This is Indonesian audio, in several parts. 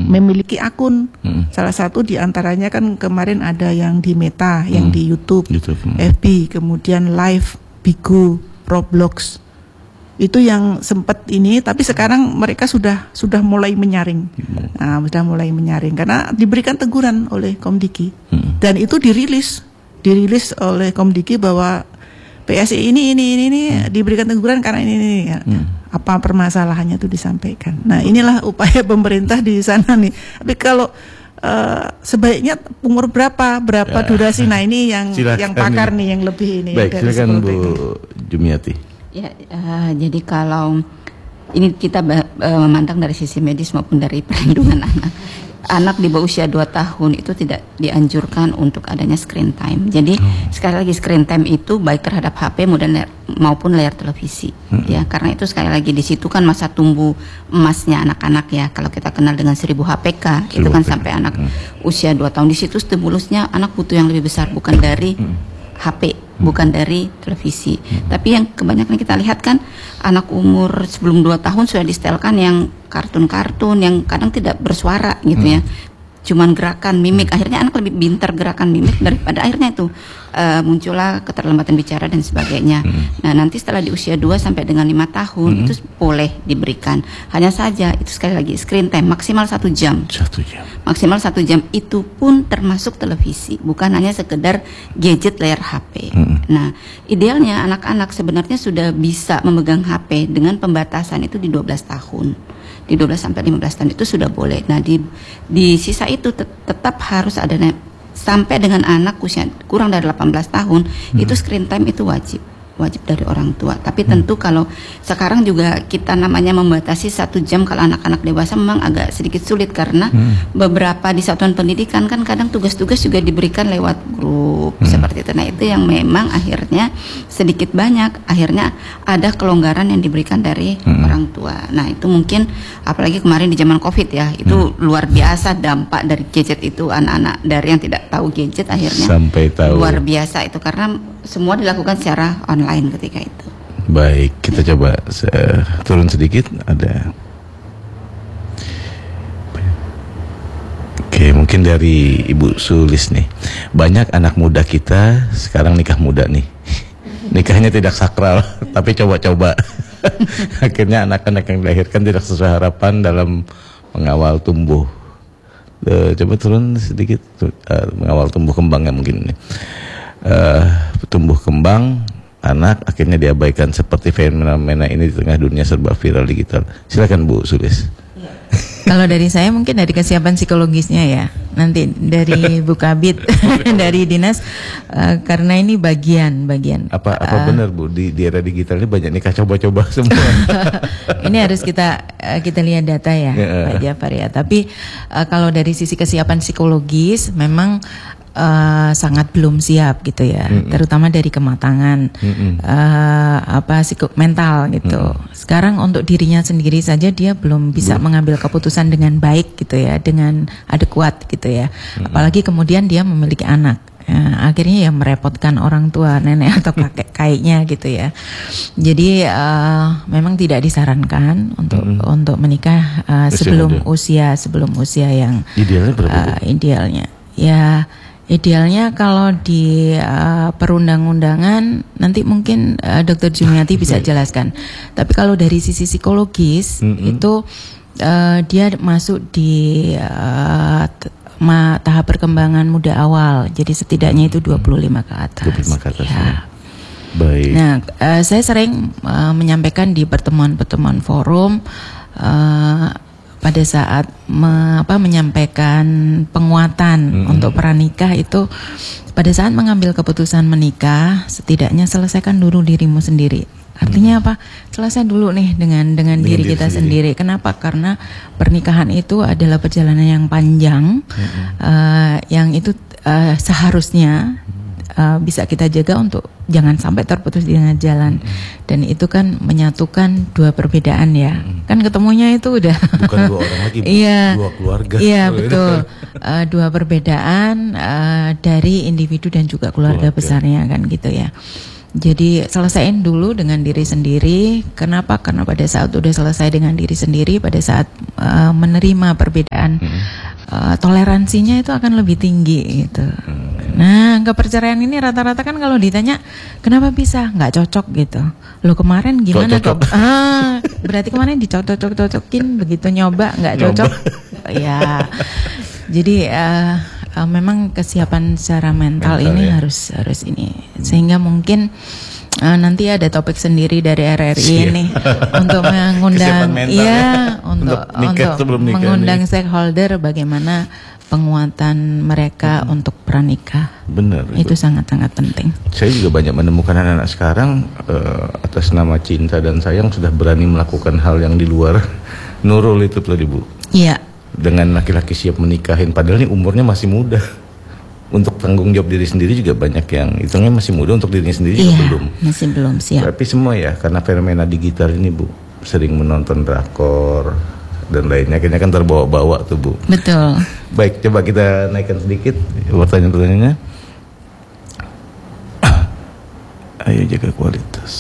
memiliki akun. Salah satu di antaranya kan kemarin ada yang di Meta, yang di YouTube. FB, kemudian Live, Bigo, Roblox. Itu yang sempat ini, tapi sekarang mereka sudah mulai menyaring. Nah, sudah mulai menyaring karena diberikan teguran oleh Komdiki. Dan itu dirilis oleh Komdiki bahwa PSI ini diberikan teguran karena ini ya. Apa permasalahannya itu disampaikan. Nah, inilah upaya pemerintah di sana nih. Tapi kalau sebaiknya umur berapa durasi? Nah, ini yang pakar nih yang lebih ini. Baik, silakan Bu Jumiati. Ya, jadi kalau ini kita memandang dari sisi medis maupun dari perlindungan anak di bawah usia 2 tahun itu tidak dianjurkan untuk adanya screen time. Jadi sekali lagi screen time itu baik terhadap HP maupun layar televisi. Ya, karena itu sekali lagi di situ kan masa tumbuh emasnya anak-anak ya. Kalau kita kenal dengan 1000 HPK itu kan sampai anak usia 2 tahun, di situ stimulusnya anak butuh yang lebih besar, bukan dari HP, bukan dari televisi. Tapi yang kebanyakan kita lihat kan anak umur sebelum 2 tahun sudah disetelkan yang kartun-kartun yang kadang tidak bersuara gitu ya. Cuman gerakan mimik, akhirnya anak lebih pintar gerakan mimik daripada akhirnya itu muncullah keterlambatan bicara dan sebagainya. Nah, nanti setelah di usia 2 sampai dengan 5 tahun itu boleh diberikan. Hanya saja itu sekali lagi screen time maksimal 1 jam. 1 jam. Maksimal 1 jam, itu pun termasuk televisi, bukan hanya sekedar gadget layar HP. Nah, idealnya anak-anak sebenarnya sudah bisa memegang HP dengan pembatasan itu di 12 tahun. Di 12 sampai 15 tahun itu sudah boleh. Nah, di sisa itu tetap harus ada sampai dengan anak usia kurang dari 18 tahun itu screen time itu wajib dari orang tua. Tapi tentu kalau sekarang juga kita namanya membatasi 1 jam, kalau anak-anak dewasa memang agak sedikit sulit karena beberapa di satuan pendidikan kan kadang tugas-tugas juga diberikan lewat grup seperti itu. Nah, itu yang memang akhirnya sedikit banyak akhirnya ada kelonggaran yang diberikan dari orang tua. Nah, itu mungkin apalagi kemarin di zaman Covid ya, itu luar biasa dampak dari gadget itu, anak-anak dari yang tidak tahu gadget akhirnya sampai tahu. Luar biasa itu karena semua dilakukan secara online ketika itu. Baik, kita coba turun sedikit. Ada. Oke, mungkin dari Ibu Sulis nih. Banyak anak muda kita sekarang nikah muda nih. Nikahnya tidak sakral, tapi coba-coba. Akhirnya anak-anak yang dilahirkan tidak sesuai harapan dalam mengawal tumbuh. Coba turun sedikit, mengawal tumbuh kembangnya mungkin ini. Tumbuh kembang anak akhirnya diabaikan seperti fenomena ini di tengah dunia serba viral digital. Silakan Bu Sulis. Kalau dari saya mungkin dari kesiapan psikologisnya ya, nanti dari Bu Kabid dari dinas karena ini bagian apa benar Bu di era digital ini banyak nikah coba-coba semua. Ini harus kita lihat data ya Pak Jafar ya. Tapi kalau dari sisi kesiapan psikologis memang sangat belum siap gitu ya, terutama dari kematangan mental gitu. Sekarang untuk dirinya sendiri saja dia belum bisa mengambil keputusan dengan baik gitu ya, dengan adekuat gitu ya. Apalagi kemudian dia memiliki anak. Akhirnya ya merepotkan orang tua, nenek atau kakek kayaknya gitu ya. Jadi memang tidak disarankan untuk menikah sebelum usia yang idealnya berapa? Idealnya kalau di perundang-undangan nanti mungkin Dr. Jumiati bisa jelaskan. Tapi kalau dari sisi psikologis itu dia masuk di tahap perkembangan muda awal. Jadi setidaknya itu 25 ke atas. 25 ke atas. Ya. Baik. Nah, saya sering menyampaikan di pertemuan-pertemuan forum pada saat menyampaikan penguatan untuk pranikah itu, pada saat mengambil keputusan menikah setidaknya selesaikan dulu dirimu sendiri. Artinya apa? Selesai dulu nih dengan diri kita sendiri. Kenapa? Karena pernikahan itu adalah perjalanan yang panjang, yang itu seharusnya bisa kita jaga untuk jangan sampai terputus di tengah jalan. Dan itu kan menyatukan dua perbedaan ya. Kan ketemunya itu udah bukan dua orang lagi, dua keluarga. Iya betul. Dua perbedaan dari individu dan juga keluarga besarnya kan gitu ya. Jadi selesaiin dulu dengan diri sendiri. Kenapa? Karena pada saat udah selesai dengan diri sendiri, pada saat menerima perbedaan, toleransinya itu akan lebih tinggi gitu. Nah, keperceraian ini rata-rata kan kalau ditanya kenapa bisa nggak cocok gitu. Lo kemarin gimana tuh? Berarti kemarin dicocok-cocokin, begitu nyoba nggak cocok. Ya, jadi memang kesiapan secara mental ini ya. harus ini, sehingga mungkin nanti ada topik sendiri dari RRI ini untuk mengundang, untuk mengundang stakeholder bagaimana penguatan mereka untuk pranikah. Benar. Itu sangat-sangat penting. Saya juga banyak menemukan anak-anak sekarang atas nama cinta dan sayang sudah berani melakukan hal yang di luar nurul itu tadi Bu. Iya. Dengan laki-laki siap menikahin, padahal ini umurnya masih muda. Untuk tanggung jawab diri sendiri juga banyak yang hitungnya masih muda, untuk dirinya sendiri juga belum. Masih belum siap. Tapi semua ya, karena fenomena digital ini Bu, sering menonton drakor dan lainnya, akhirnya kan terbawa-bawa tuh Bu. Betul. Baik, coba kita naikkan sedikit pertanyaan-pertanyaannya. Ayo jaga kualitas.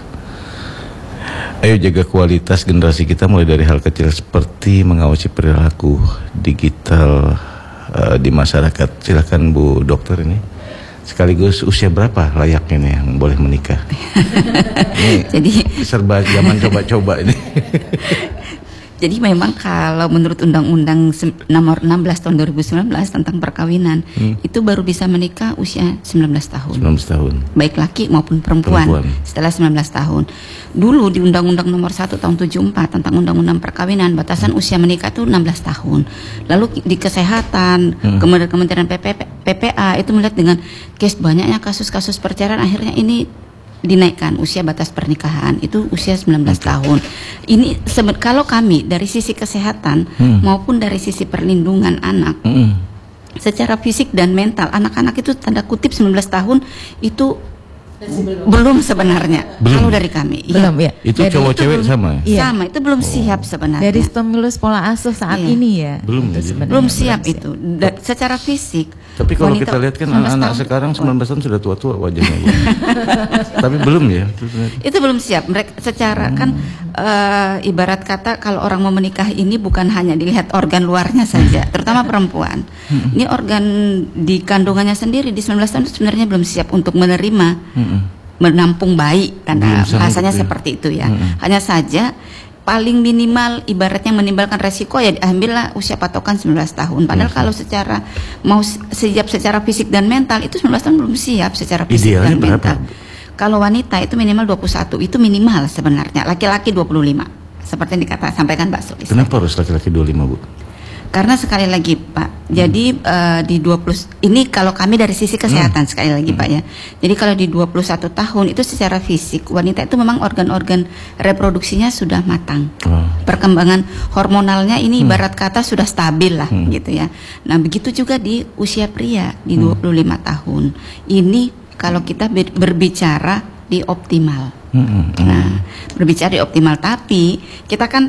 Ayo jaga kualitas generasi kita mulai dari hal kecil seperti mengawasi perilaku digital di masyarakat. Silakan Bu Dokter ini. Sekaligus usia berapa layaknya nih yang boleh menikah? Ini jadi serba zaman coba-coba ini. Jadi memang kalau menurut Undang-Undang nomor 16 tahun 2019 tentang perkawinan, itu baru bisa menikah usia 19 tahun. 19 tahun. Baik laki maupun perempuan. Setelah 19 tahun. Dulu di Undang-Undang nomor 1 tahun 74 tentang Undang-Undang perkawinan, batasan usia menikah itu 16 tahun. Lalu di kesehatan, Kementerian PPA itu melihat dengan banyaknya kasus-kasus perceraian, akhirnya ini dinaikkan usia batas pernikahan itu usia 19 tahun. Ini kalau kami dari sisi kesehatan maupun dari sisi perlindungan anak, secara fisik dan mental anak-anak itu tanda kutip 19 tahun itu belum sebenarnya. Kalau dari kami belum ya. Itu cowok cewek sama. Sama, itu belum siap sebenarnya. Dari stimulus pola asuh saat ini ya. Belum siap itu. Secara fisik. Tapi kalau kita lihat kan anak-anak sekarang 19 tahun sudah tua-tua wajahnya. Tapi belum ya. Itu belum siap. Mereka secara kan ibarat kata kalau orang mau menikah ini bukan hanya dilihat organ luarnya saja, terutama perempuan. Ini organ di kandungannya sendiri di 19 tahun sebenarnya belum siap untuk menerima menampung bayi, tanda bahasanya seperti itu ya. Hanya saja paling minimal ibaratnya menimbulkan resiko ya diambillah usia patokan 19 tahun. Padahal kalau secara mau siap secara fisik dan mental itu 19 tahun belum siap secara fisik dan mental. Kalau wanita itu minimal 21, itu minimal sebenarnya. Laki-laki 25. Seperti yang sampaikan Mbak Sulis. Kenapa harus laki-laki 25, Bu? Karena sekali lagi Pak, jadi di 20 ini kalau kami dari sisi kesehatan sekali lagi Pak ya. Jadi kalau di 21 tahun itu secara fisik wanita itu memang organ-organ reproduksinya sudah matang. Perkembangan hormonalnya ini ibarat kata sudah stabil lah gitu ya. Nah, begitu juga di usia pria di 25 tahun. Ini kalau kita berbicara di optimal. Nah, berbicara di optimal, tapi kita kan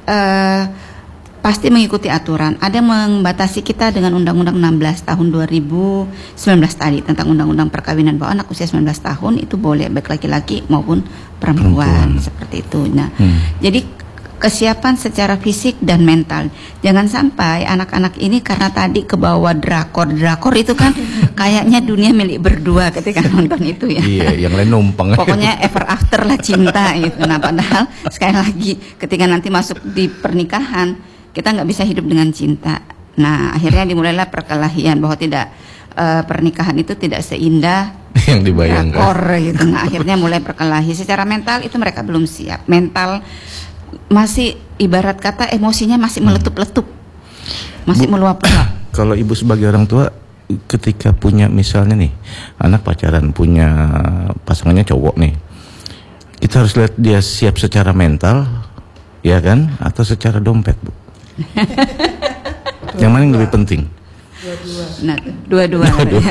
pasti mengikuti aturan. Ada membatasi kita dengan Undang-Undang 16 tahun 2019 tadi tentang Undang-Undang perkawinan, bahwa anak usia 19 tahun itu boleh baik laki-laki maupun perempuan. Seperti itu. Nah, jadi kesiapan secara fisik dan mental. Jangan sampai anak-anak ini karena tadi kebawa drakor itu kan kayaknya dunia milik berdua ketika nonton itu ya. Iya, yang lain numpang. Pokoknya ever after lah cinta gitu. Nah, padahal sekali lagi ketika nanti masuk di pernikahan kita nggak bisa hidup dengan cinta. Nah, akhirnya dimulailah perkelahian bahwa pernikahan itu tidak seindah yang dibayangkan. Drakor gitu. Nah, akhirnya mulai perkelahi. Secara mental itu mereka belum siap. Mental masih ibarat kata emosinya masih meletup-letup, masih meluap-luap. Kalau ibu sebagai orang tua ketika punya misalnya nih anak pacaran, punya pasangannya cowok nih, kita harus lihat dia siap secara mental, ya kan, atau secara dompet, Bu? Yang mana yang lebih penting? Nah, dua-dua.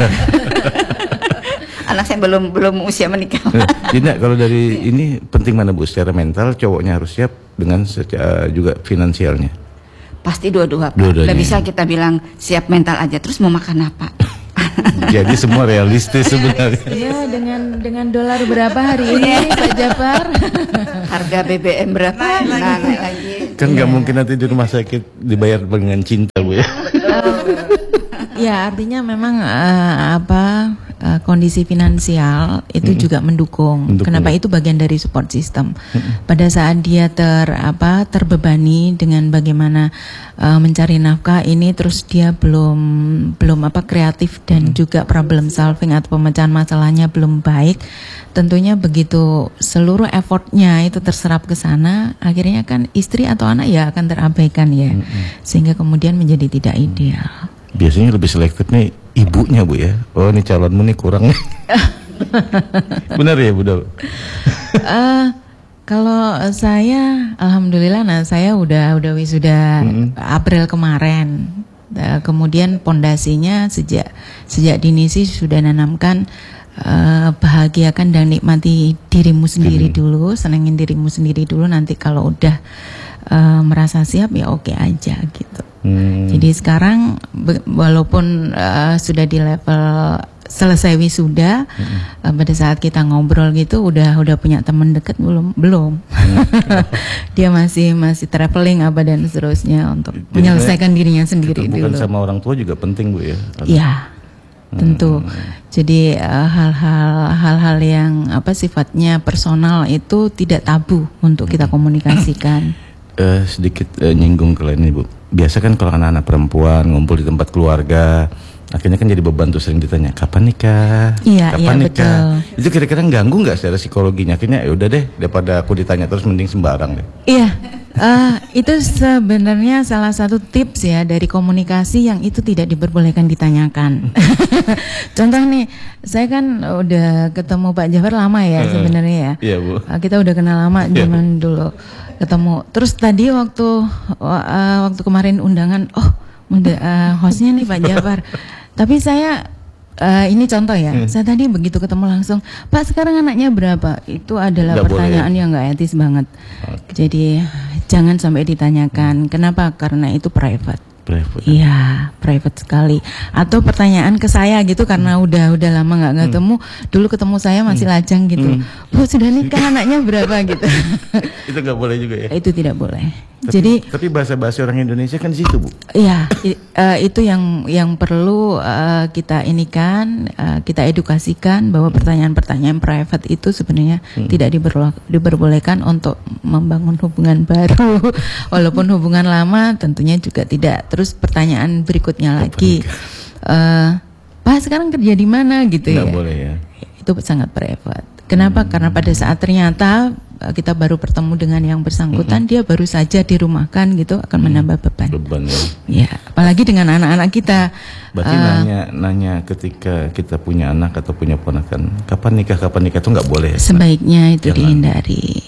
Anak saya belum usia menikah. Tidak, kalau dari ini penting mana, Bu? Secara mental cowoknya harus siap dengan juga finansialnya. Pasti dua-dua, Pak. Nggak bisa kita bilang siap mental aja terus mau makan apa. Jadi semua realistis sebenarnya. Iya, dengan dolar berapa hari ini Pak Jafar? Harga BBM berapa? Naik lagi. Kan nggak mungkin nanti di rumah sakit dibayar dengan cinta, Bu ya. Ya, artinya memang kondisi finansial itu juga mendukung. Kenapa? Itu bagian dari support system. Pada saat dia terbebani dengan bagaimana mencari nafkah ini, terus dia belum kreatif dan juga problem solving atau pemecahan masalahnya belum baik. Tentunya begitu seluruh effortnya itu terserap ke sana, akhirnya kan istri atau anak ya akan terabaikan ya, sehingga kemudian menjadi tidak ideal. Biasanya lebih selektif nih ibunya, Bu ya. Oh, ini calonmu nih kurang nih. Benar ya, Bu Dol? Kalau saya, alhamdulillah, saya udah wisuda April kemarin. Kemudian pondasinya sejak dini sih sudah nanamkan bahagiakan dan nikmati dirimu sendiri dulu, senengin dirimu sendiri dulu. Nanti kalau udah merasa siap ya oke aja gitu. Jadi sekarang walaupun sudah di level selesai wisuda, pada saat kita ngobrol gitu udah punya teman dekat belum. Dia masih traveling dan seterusnya untuk menyelesaikan dirinya sendiri dulu. Bukan sama orang tua juga penting, Bu ya. Iya. Tentu. Jadi hal-hal yang sifatnya personal itu tidak tabu untuk kita komunikasikan. Sedikit nyinggung ke lain, Bu. Biasa kan kalau anak-anak perempuan ngumpul di tempat keluarga, akhirnya kan jadi beban tuh, sering ditanya kapan nikah, kapan nikah. Betul. Itu kira-kira ganggu nggak secara psikologinya? Akhirnya ya udah deh, daripada aku ditanya terus mending sembarang deh. Iya. Itu sebenarnya salah satu tips ya dari komunikasi yang itu tidak diperbolehkan ditanyakan. Contoh nih, saya kan udah ketemu Pak Jafar lama ya sebenarnya ya. Iya, Bu. Kita udah kenal lama zaman dulu ketemu. Terus tadi waktu kemarin undangan, hostnya nih Pak Jafar. Tapi saya ini contoh ya, saya tadi begitu ketemu langsung, Pak sekarang anaknya berapa? Itu adalah pertanyaan yang nggak etis banget. Jadi jangan sampai ditanyakan. Kenapa? Karena itu private. Iya, private sekali. Atau pertanyaan ke saya gitu karena udah lama nggak ketemu. Dulu ketemu saya masih lajang gitu. Bu sudah nikah anaknya berapa gitu. Itu nggak boleh juga ya? Itu tidak boleh. Tapi bahasa-bahasa orang Indonesia kan di situ, Bu. Iya, itu yang perlu kita kita edukasikan bahwa pertanyaan-pertanyaan private itu sebenarnya tidak diperbolehkan untuk membangun hubungan baru. Walaupun hubungan lama tentunya juga tidak. Terus pertanyaan berikutnya lagi, Pak sekarang kerja di mana gitu ya? Nggak boleh ya. Itu sangat private. Kenapa? Karena pada saat ternyata kita baru bertemu dengan yang bersangkutan, dia baru saja dirumahkan gitu, akan menambah beban ya. Ya, apalagi dengan anak-anak kita. Berarti nanya ketika kita punya anak atau punya ponakan, kapan nikah itu nggak boleh. Sebaiknya itu dihindari.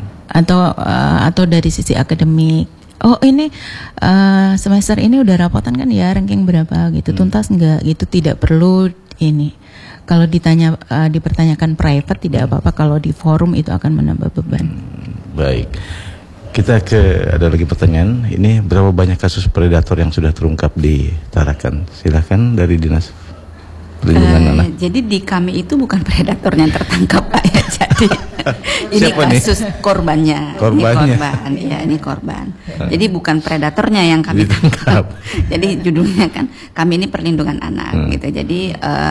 Atau dari sisi akademik. Oh ini semester ini udah rapotan kan ya, ranking berapa gitu, tuntas enggak gitu, tidak perlu ini. Kalau dipertanyakan private tidak apa-apa, kalau di forum itu akan menambah beban. Baik, kita ada lagi pertanyaan. Ini berapa banyak kasus predator yang sudah terungkap di Tarakan? Silakan dari Dinas Perlindungan Anak. Jadi di kami itu bukan predator yang tertangkap, Pak ya. Jadi ini kasus korbannya. Ini korban. Jadi bukan predatornya yang kami tangkap. Jadi judulnya kan kami ini perlindungan anak gitu. Jadi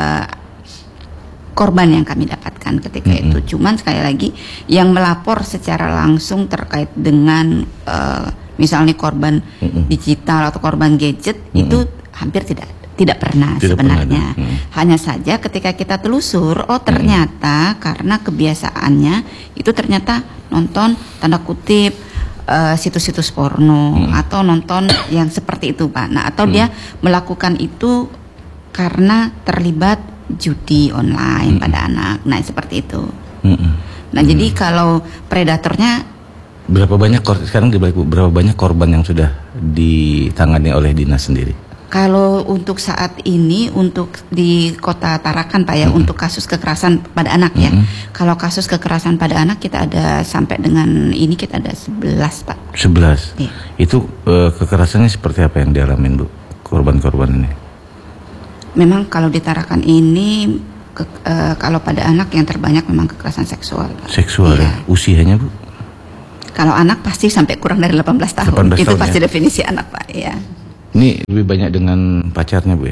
korban yang kami dapatkan ketika itu. Cuman sekali lagi yang melapor secara langsung terkait dengan misalnya korban digital atau korban gadget itu hampir tidak pernah sebenarnya. Hanya saja ketika kita telusur, ternyata karena kebiasaannya itu ternyata nonton tanda kutip situs-situs porno atau nonton yang seperti itu, Pak. Nah, atau dia melakukan itu karena terlibat judi online pada anak. Nah, seperti itu. Nah, jadi kalau predatornya berapa banyak korban yang sudah ditangani oleh dinas sendiri? Kalau untuk saat ini untuk di Kota Tarakan, Pak ya, untuk kasus kekerasan pada anak ya. Kalau kasus kekerasan pada anak kita ada sampai dengan ini kita ada 11, Pak. 11. Iya. Itu kekerasannya seperti apa yang dialamin, Bu? Korban-korban ini? Memang kalau di Tarakan ini kalau pada anak yang terbanyak memang kekerasan seksual. Seksual ya. Usianya Bu? Kalau anak pasti sampai kurang dari 18 tahun. 18 itu tahun, pasti ya? Definisi anak Pak. Ya. Ini lebih banyak dengan pacarnya Bu ya?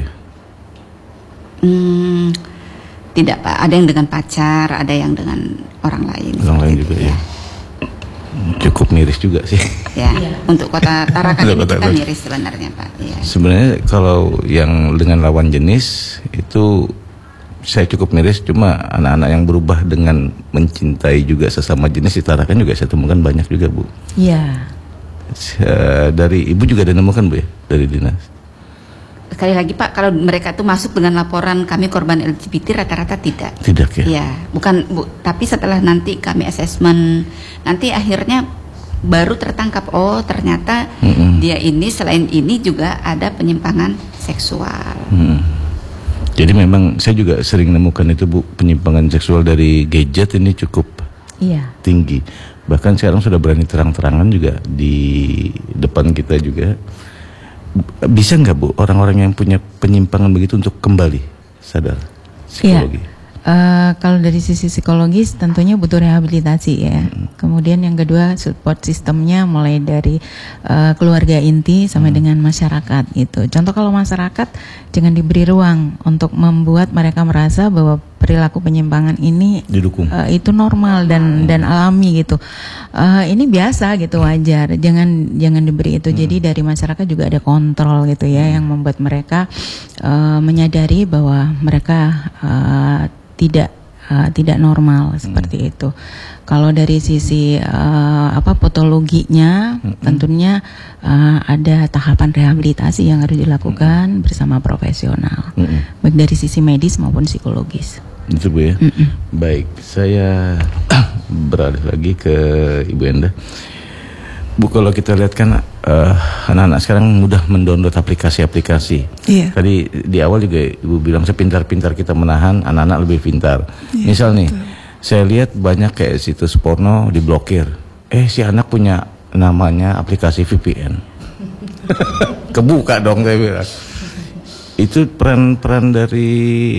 Tidak Pak. Ada yang dengan pacar, ada yang dengan orang lain. Orang lain juga ya. Cukup miris juga sih. Ya, untuk Kota Tarakan ini kita miris sebenarnya Pak. Ya. Sebenarnya kalau yang dengan lawan jenis itu saya cukup miris, cuma anak-anak yang berubah dengan mencintai juga sesama jenis di Tarakan juga saya temukan banyak juga Bu. Iya. Dari Ibu juga ada nemukan Bu ya, dari dinas? Sekali lagi Pak, kalau mereka itu masuk dengan laporan kami korban LGBT rata-rata tidak. Tidak ya? Ya, bukan Bu, tapi setelah nanti kami assessment, nanti akhirnya baru tertangkap, oh ternyata dia ini selain ini juga ada penyimpangan seksual. Jadi memang saya juga sering nemukan itu Bu, penyimpangan seksual dari gadget ini cukup tinggi. Bahkan sekarang sudah berani terang-terangan juga di depan kita juga. Bisa nggak Bu orang-orang yang punya penyimpangan begitu untuk kembali sadar psikologi? Kalau dari sisi psikologis tentunya butuh rehabilitasi ya. Kemudian yang kedua support sistemnya mulai dari keluarga inti sampai dengan masyarakat gitu. Contoh kalau masyarakat jangan diberi ruang untuk membuat mereka merasa bahwa perilaku penyimpangan ini didukung. Itu normal dan alami gitu. Ini biasa gitu, wajar. Jangan diberi itu. Jadi dari masyarakat juga ada kontrol gitu ya yang membuat mereka menyadari bahwa mereka tidak normal seperti itu. Kalau dari sisi patologinya, tentunya ada tahapan rehabilitasi yang harus dilakukan bersama profesional, baik dari sisi medis maupun psikologis. Itu Bu ya. Baik, saya beralih lagi ke Ibu Enda. Bu, kalau kita lihat kan anak-anak sekarang mudah mendownload aplikasi-aplikasi. Iya. Tadi di awal juga Ibu bilang sepintar-pintar kita menahan, anak-anak lebih pintar. Iya, misal nih, saya lihat banyak kayak situs porno diblokir. Si anak punya namanya aplikasi VPN. Kebuka dong saya bilang. Itu peran dari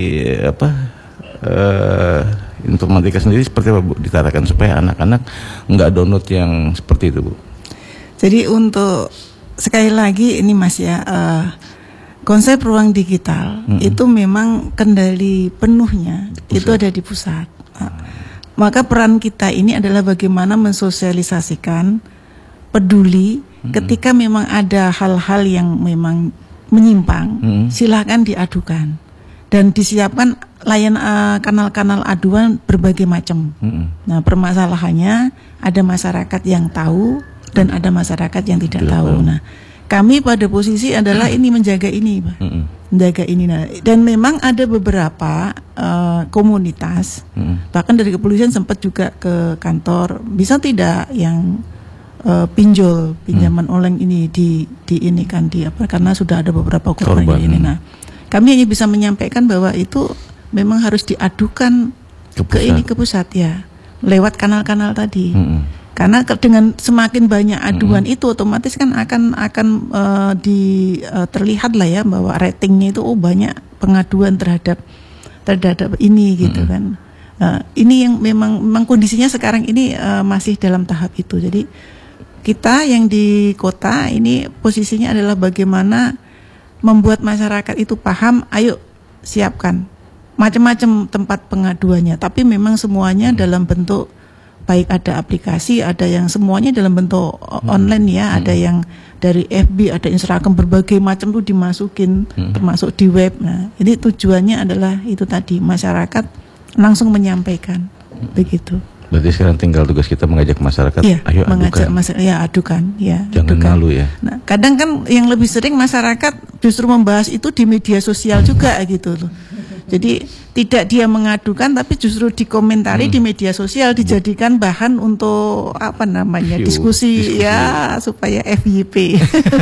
informatika sendiri seperti apa Bu ditarakan supaya anak-anak nggak download yang seperti itu Bu? Jadi untuk sekali lagi ini Mas ya, konsep ruang digital itu memang kendali penuhnya itu ada di pusat. Maka peran kita ini adalah bagaimana mensosialisasikan, peduli ketika memang ada hal-hal yang memang menyimpang, silahkan diadukan dan disiapkan kanal-kanal aduan berbagai macam. Nah, permasalahannya ada masyarakat yang tahu dan ada masyarakat yang tidak tahu. Nah, kami pada posisi adalah ini menjaga ini, Pak. Menjaga ini. Nah, dan memang ada beberapa komunitas, bahkan dari kepolisian sempat juga ke kantor, bisa tidak yang pinjaman online ini di ini kan karena sudah ada beberapa korban ini. Nah, kami hanya bisa menyampaikan bahwa itu memang harus diadukan ke pusat ya, lewat kanal-kanal tadi. Karena dengan semakin banyak aduan itu otomatis kan akan terlihat lah ya bahwa ratingnya itu banyak pengaduan terhadap ini gitu kan. Ini yang memang kondisinya sekarang ini masih dalam tahap itu. Jadi kita yang di kota ini posisinya adalah bagaimana membuat masyarakat itu paham, ayo siapkan macam-macam tempat pengaduannya, tapi memang semuanya dalam bentuk baik ada aplikasi, ada yang semuanya dalam bentuk online ya, ada yang dari FB, ada Instagram, berbagai macam tuh dimasukin, termasuk di web. Nah, ini tujuannya adalah itu tadi, masyarakat langsung menyampaikan, begitu. Berarti sekarang tinggal tugas kita mengajak masyarakat, ayo mengajak adukan, ya. Jangan malu ya. Nah, kadang kan yang lebih sering masyarakat justru membahas itu di media sosial juga gitu loh. Jadi tidak dia mengadukan tapi justru dikomentari di media sosial, dijadikan bahan untuk diskusi ya supaya FYP.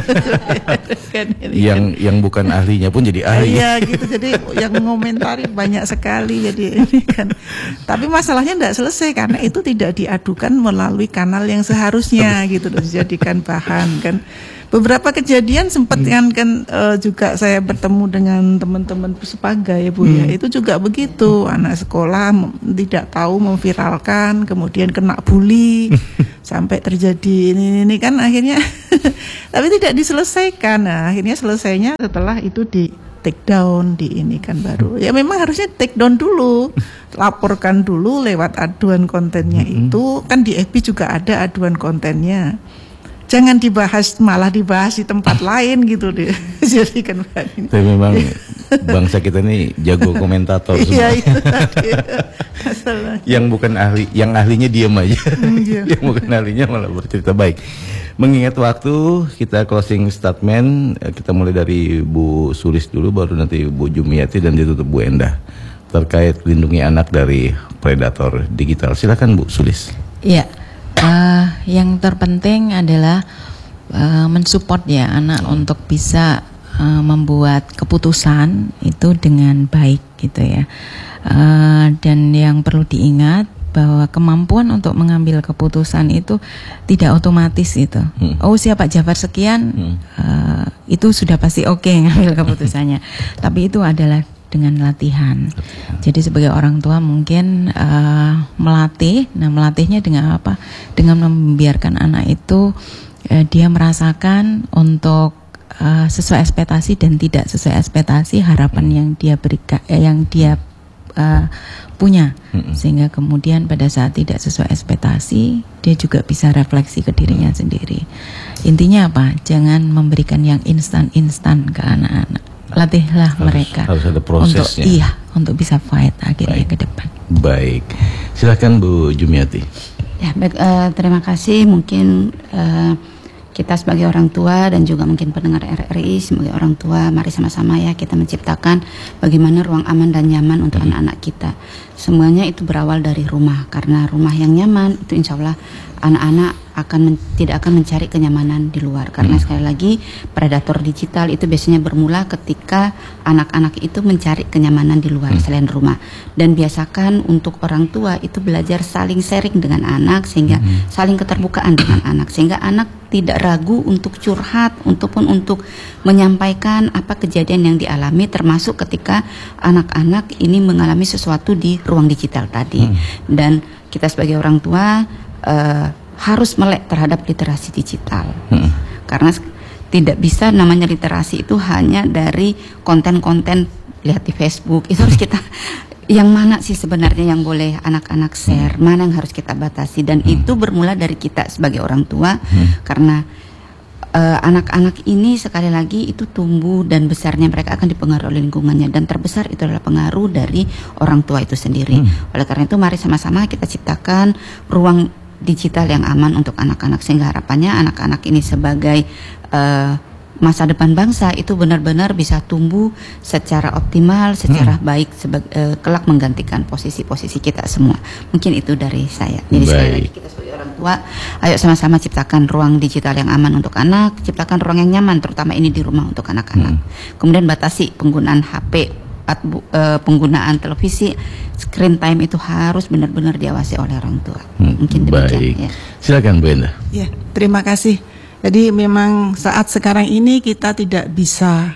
yang bukan ahlinya pun jadi ahli. Iya gitu, jadi yang mengomentari banyak sekali jadi ini kan. Tapi masalahnya tidak selesai karena itu tidak diadukan melalui kanal yang seharusnya gitu loh, dijadikan bahan kan. beberapa kejadian sempat kan juga saya bertemu dengan teman-teman Puspaga ya Bu ya, itu juga begitu, anak sekolah tidak tahu memviralkan, kemudian kena bully sampai terjadi ini kan akhirnya tapi tidak diselesaikan. Nah, akhirnya selesainya setelah itu di take down, di ini kan baru. Ya memang harusnya take down dulu, laporkan dulu lewat aduan kontennya itu, kan di FB juga ada aduan kontennya. Jangan dibahas, malah dibahas di tempat lain gitu deh. Jadi kan ini. Tapi memang bangsa kita ini jago komentator semua. Iya itu tadi. Yang bukan ahli, yang ahlinya diam aja. Yang bukan ahlinya malah bercerita baik. Mengingat waktu, kita closing statement, kita mulai dari Bu Sulis dulu, baru nanti Bu Jumiati dan ditutup Bu Endah. Terkait lindungi anak dari predator digital. Silakan Bu Sulis. Iya. Yang terpenting adalah mensupport ya anak untuk bisa membuat keputusan itu dengan baik gitu ya. Dan yang perlu diingat bahwa kemampuan untuk mengambil keputusan itu tidak otomatis itu. Oh usia Pak Jafar sekian, itu sudah pasti oke ngambil keputusannya. Tapi itu adalah dengan latihan. Jadi sebagai orang tua mungkin melatih. Nah melatihnya dengan apa? Dengan membiarkan anak itu dia merasakan untuk sesuai ekspektasi dan tidak sesuai ekspektasi harapan yang dia berikan, yang dia punya, sehingga kemudian pada saat tidak sesuai ekspektasi dia juga bisa refleksi ke dirinya sendiri. Intinya apa? Jangan memberikan yang instan-instan ke anak-anak. Latihlah mereka harus ada prosesnya untuk bisa fight akhirnya ke depan. Baik, silakan Bu Jumiati. Ya baik, terima kasih. Mungkin kita sebagai orang tua dan juga mungkin pendengar RRI sebagai orang tua, mari sama-sama ya kita menciptakan bagaimana ruang aman dan nyaman untuk anak-anak kita. Semuanya itu berawal dari rumah, karena rumah yang nyaman itu insya Allah anak-anak tidak akan mencari kenyamanan di luar. Karena sekali lagi predator digital itu biasanya bermula ketika anak-anak itu mencari kenyamanan di luar selain rumah. Dan biasakan untuk orang tua itu belajar saling sharing dengan anak, sehingga saling keterbukaan dengan anak, sehingga anak tidak ragu untuk curhat ataupun untuk menyampaikan apa kejadian yang dialami, termasuk ketika anak-anak ini mengalami sesuatu di ruang digital tadi. Dan kita sebagai orang tua harus melek terhadap literasi digital, karena tidak bisa namanya literasi itu hanya dari konten-konten lihat di Facebook. Itu harus kita yang mana sih sebenarnya yang boleh anak-anak share, mana yang harus kita batasi, dan itu bermula dari kita sebagai orang tua, karena anak-anak ini sekali lagi itu tumbuh dan besarnya mereka akan dipengaruhi oleh lingkungannya, dan terbesar itu adalah pengaruh dari orang tua itu sendiri. Oleh karena itu mari sama-sama kita ciptakan ruang digital yang aman untuk anak-anak, sehingga harapannya anak-anak ini sebagai masa depan bangsa itu benar-benar bisa tumbuh secara optimal, secara baik, kelak menggantikan posisi-posisi kita semua. Mungkin itu dari saya. Jadi sekali lagi kita sebagai orang tua, ayo sama-sama ciptakan ruang digital yang aman untuk anak, ciptakan ruang yang nyaman, terutama ini di rumah untuk anak-anak. Kemudian batasi penggunaan HP, penggunaan televisi, screen time itu harus benar-benar diawasi oleh orang tua. Mungkin demikian. Baik. Ya. Silakan Bu Endah. Ya, terima kasih. Jadi memang saat sekarang ini kita tidak bisa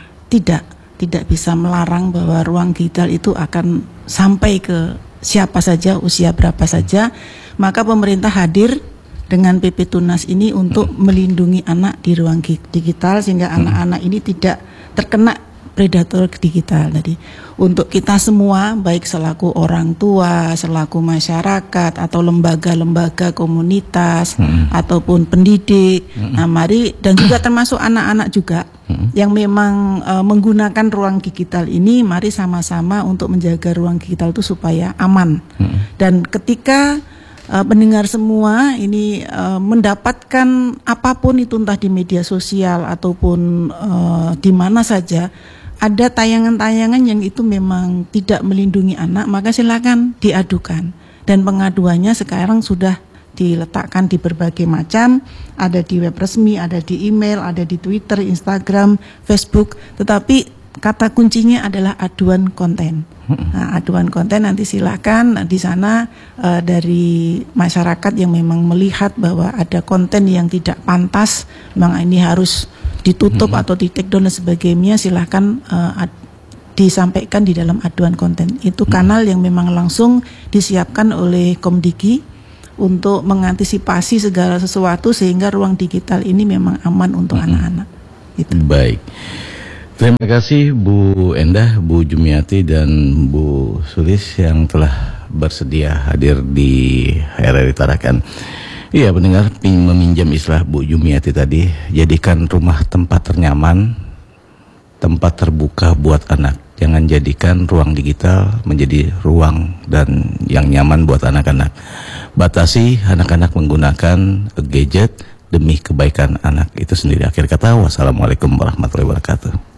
melarang bahwa ruang digital itu akan sampai ke siapa saja, usia berapa saja. Maka pemerintah hadir dengan PP Tunas ini untuk melindungi anak di ruang digital, sehingga anak-anak ini tidak terkena predator digital tadi. Untuk kita semua, baik selaku orang tua, selaku masyarakat, atau lembaga-lembaga komunitas, ataupun pendidik, nah mari, dan juga termasuk anak-anak juga yang memang menggunakan ruang digital ini, mari sama-sama untuk menjaga ruang digital itu supaya aman. Dan ketika pendengar semua ini mendapatkan apapun itu, entah di media sosial ataupun di mana saja, ada tayangan-tayangan yang itu memang tidak melindungi anak, maka silakan diadukan. Dan pengaduannya sekarang sudah diletakkan di berbagai macam, ada di web resmi, ada di email, ada di Twitter, Instagram, Facebook, tetapi kata kuncinya adalah aduan konten. Nah, aduan konten nanti silakan di sana dari masyarakat yang memang melihat bahwa ada konten yang tidak pantas, memang ini harus ditutup atau di take down dan sebagainya, silahkan disampaikan di dalam aduan konten. Itu kanal yang memang langsung disiapkan oleh Komdigi untuk mengantisipasi segala sesuatu sehingga ruang digital ini memang aman untuk anak-anak. Gitu. Baik. Terima kasih Bu Endah, Bu Jumiati dan Bu Sulis yang telah bersedia hadir di RRI Tarakan. Iya, pendengar, meminjam istilah Bu Jumiati tadi, jadikan rumah tempat ternyaman, tempat terbuka buat anak. Jangan jadikan ruang digital menjadi ruang dan yang nyaman buat anak-anak. Batasi anak-anak menggunakan gadget demi kebaikan anak itu sendiri. Akhir kata, wassalamualaikum warahmatullahi wabarakatuh.